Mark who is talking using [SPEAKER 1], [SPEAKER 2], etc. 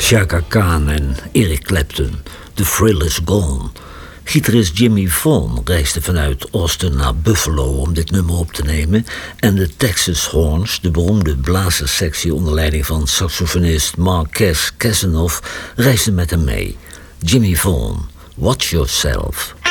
[SPEAKER 1] Chaka Khan en Eric Clapton, The Thrill Is Gone. Gitarist Jimmy Vaughan reisde vanuit Austin naar Buffalo om dit nummer op te nemen en de Texas Horns, de beroemde blazerssectie onder leiding van saxofonist Marquez Kasanoff, reisden met hem mee. Jimmy Vaughan, Watch Yourself.